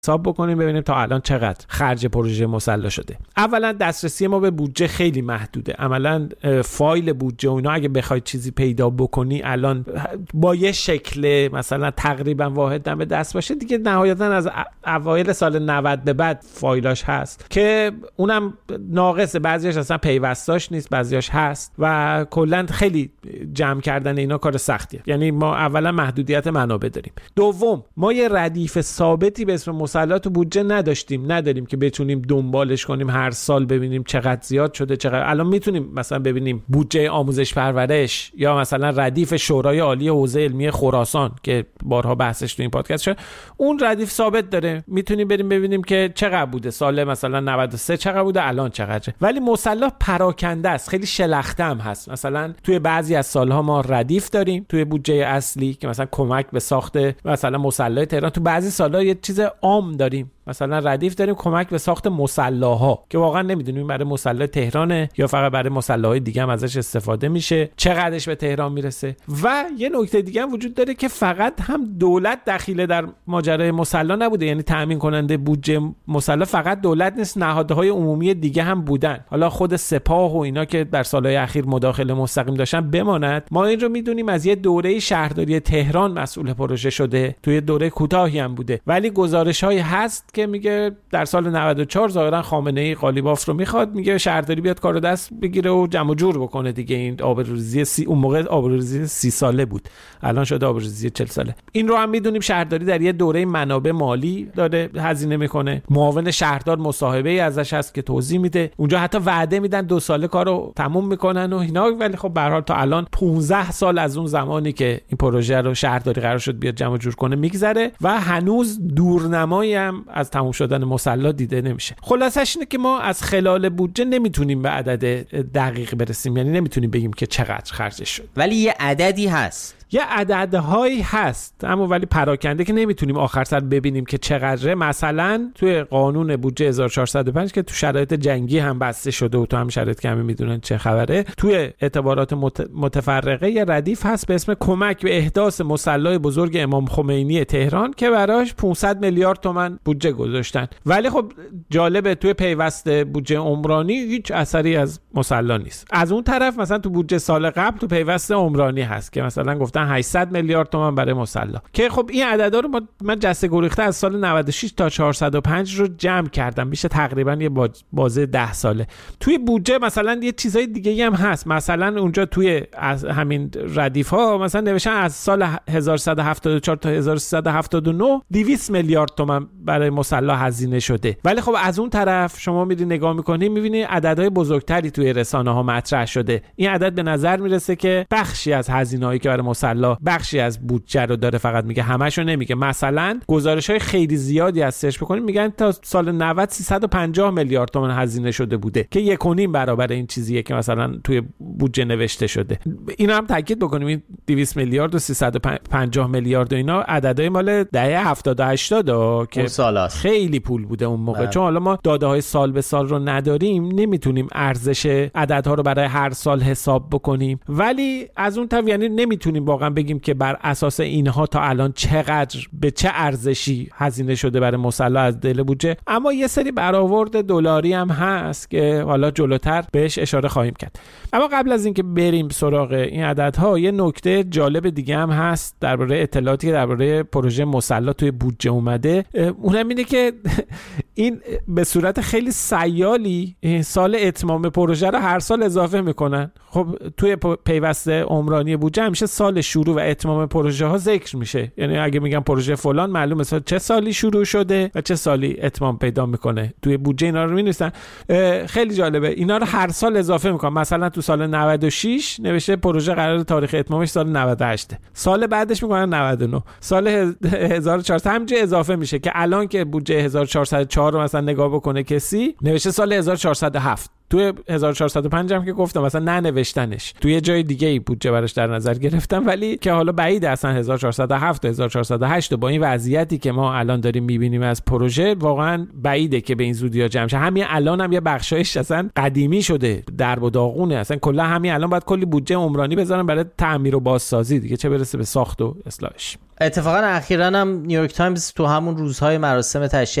حساب بکنیم ببینیم تا الان چقدر خرج پروژه مسلا شده. اولا دسترسی ما به بودجه خیلی محدوده. عملاً فایل بودجه و اینا اگه بخواید چیزی پیدا بکنی الان با یه شکل مثلا تقریبا واحد دم دست باشه دیگه نهایتاً از اوایل سال 90 به بعد فایلاش هست که اونم ناقصه، بعضیاش اصلا پیوستاش نیست، بعضیاش هست و کلاً خیلی جمع کردن اینا کار سختیه. یعنی ما اولا محدودیت منابع داریم. دوم ما یه ردیف ثابتی به اسم مسلا تو بودجه نداریم که بتونیم دنبالش کنیم هر سال ببینیم چقدر زیاد شده چقدر. الان میتونیم مثلا ببینیم بودجه آموزش پرورش یا مثلا ردیف شورای عالی حوزه علمی خراسان که بارها بحثش تو این پادکست شد، اون ردیف ثابت داره، میتونیم بریم ببینیم که چقدر بوده سال مثلا 93 چقدر بوده الان چقدره. ولی مسلا پراکنده است، خیلی شلخته هم هست. مثلا توی بعضی از سالها ما ردیف داریم توی بودجه اصلی که مثلا کمک به ساخت مثلا مسلای تهران، تو بعضی سالها یه چیز عام داریم مثلا ردیف داریم کمک به ساخت مسلاها که واقعا نمیدونیم برای مسلای تهرانه یا فقط برای مسلاهای دیگه هم ازش استفاده میشه، چقدرش به تهران میرسه. و یه نکته دیگه هم وجود داره که فقط هم دولت دخیل در ماجرای مسلا نبوده، یعنی تامین کننده بودجه مسلا فقط دولت نیست، نهادهای عمومی دیگه هم بودن. حالا خود سپاه و اینا که در سالهای اخیر مداخله مستقیم داشتن بماند، ما این رو میدونیم از یه دوره شهرداری تهران مسئول پروژه شده، توی دوره کوتاهی هم بوده، ولی گزارش‌هایی هست که میگه در سال 94 ظاهرا خامنه‌ای قالیباف رو میخواد، میگه شهرداری بیاد کارو دست بگیره و جمع و جور بکنه دیگه. این آبروریزی اون موقع آبروریزی 30 ساله بود، الان شده آبروریزی 40 ساله. این رو هم میدونیم شهرداری در یه دوره منابع مالی داره هزینه میکنه، معاون شهردار مصاحبه‌ای ازش هست که توضیح میده، اونجا حتی وعده میدن 2 ساله کارو تموم میکنن و اینا. ولی خب به هر حال تا الان 15 سال از اون زمانی که این پروژه رو شهرداری قرار شد بیاد جمع جور کنه میگذره و هنوز دورنمایی هم از تموم شدن مسلا دیده نمیشه. خلاصش اینه که ما از خلال بودجه نمیتونیم به عدد دقیق برسیم، یعنی نمیتونیم بگیم که چقدر خرجش شد، ولی یه عددی هست، یه عددهایی هست، اما ولی پراکنده که نمیتونیم آخر سر ببینیم که چقدره. مثلا توی قانون بودجه 1405 که تو شرایط جنگی هم بسته شده و تو هم شرایط که همه میدونن چه خبره، توی اعتبارات متفرقه یه ردیف هست به اسم کمک به احداث مصلای بزرگ امام خمینی تهران که براش 500 میلیارد تومان بودجه گذاشتن. ولی خب جالبه توی پیوست بودجه عمرانی هیچ اثری از مصلا نیست. از اون طرف مثلا تو بودجه سال قبل تو پیوست عمرانی هست که مثلا گفتن 800 میلیارد تومان برای مصلا، که خب این عددا رو من جسته گریخته از سال 96 تا 405 رو جمع کردم، میشه تقریبا یه بازه 10 ساله. توی بودجه مثلا یه چیزای دیگه هم هست، مثلا اونجا توی همین ردیف ها مثلا نوشتن از سال 1174 تا 1379 200 میلیارد تومان برای مصلا هزینه شده. ولی خب از اون طرف شما میری نگاه میکنی میبینی عددهای بزرگتری توی رسانه ها مطرح شده. این عدد به نظر میرسه که بخشی از هزینه‌هایی که برای مصلا بخشی از بودجه رو داره، فقط میگه همشو نمیگه. مثلا گزارش‌های خیلی زیادی از سرچ بکنید میگن تا سال 90 350 میلیارد تومان هزینه شده بوده که 1.5 برابر این چیزیه که مثلا توی بودجه نوشته شده. اینا هم تاکید بکنیم این 200 میلیارد و 350 میلیارد و اینا عددهای مال دهه 70 و 80 که خیلی پول بوده اون موقع. چون حالا ما داده‌های سال به سال رو نداریم، نمیتونیم ارزش عددها رو برای هر سال حساب بکنیم، ولی از اون طرف یعنی نمیتونیم واقعا بگیم که بر اساس اینها تا الان چقدر به چه ارزشی هزینه شده برای مصلا از دل بودجه. اما یه سری برآورد دلاری هم هست که حالا جلوتر بهش اشاره خواهیم کرد. اما قبل از اینکه بریم سراغ این عددها، یه نکته جالب دیگه هم هست درباره اطلاعاتی که درباره پروژه مصلا توی بودجه اومده. اونم اینه که این به صورت خیلی سیالی سال اتمام پروژه رو هر سال اضافه میکنن. خب توی پیوست عمرانی بودجه همیشه سال شروع و اتمام پروژه ها ذکر میشه، یعنی اگه میگم پروژه فلان معلومه چه سالی شروع شده و چه سالی اتمام پیدا میکنه. توی بودجه اینا رو می‌نویسن. خیلی جالبه، اینا رو هر سال اضافه میکنن. مثلا تو سال 96 نوشته پروژه قرار تاریخ اتمامش سال 98، سال بعدش میکنن 99، سال 1400 همینجوری اضافه میشه که الان که بودجه 1404 رو مثلا نگاه بکنه کسی نوشته سال 1407 تو 1405 هم که گفتم مثلا ننوشتنش، توی جای دیگه ای بودجه براش در نظر گرفتن، ولی که حالا بعید اصلا 1407 و 1408 با این وضعیتی که ما الان داریم میبینیم از پروژه واقعا بعیده که به این زودی ها جمع شه. همین الان هم یه بخشایش اصلا قدیمی شده، درب و داغونه، اصلا کلا همین الان باید کلی بودجه عمرانی بذارن برای تعمیر و بازسازی دیگه، چه برسه به ساخت و اصلاحش. اتفاقا اخیراً هم نیویورک تایمز تو همون روزهای مراسم تشییع